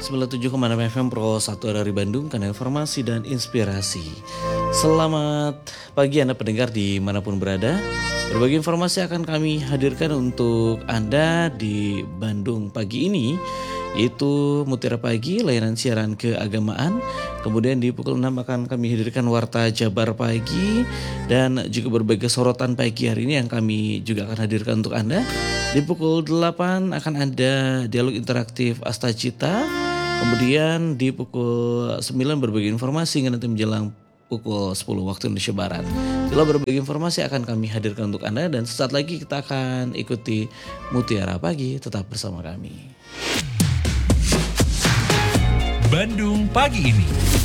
97,6 FM Pro 1 dari Bandung, kanal informasi dan inspirasi. Selamat pagi Anda pendengar dimanapun berada. Berbagai informasi akan kami hadirkan untuk Anda di Bandung pagi ini, yaitu Mutiara Pagi, layanan siaran keagamaan. Kemudian di pukul 6 akan kami hadirkan Warta Jabar Pagi, dan juga berbagai sorotan pagi hari ini yang kami juga akan hadirkan untuk Anda. Di pukul 8 akan ada dialog interaktif Asta Cita. Kemudian di pukul 9 berbagai informasi hingga nanti menjelang pukul 10 waktu Indonesia Barat. Itulah berbagai informasi akan kami hadirkan untuk Anda, dan sesaat lagi kita akan ikuti Mutiara Pagi. Tetap bersama kami. Bandung pagi ini.